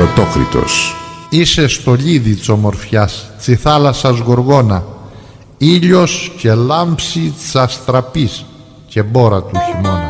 Ερωτόκριτος. Είσαι στολίδι της ομορφιάς, τσι θάλασσας γοργόνα, ήλιος και λάμψη της αστραπής και μπόρα του χειμώνα.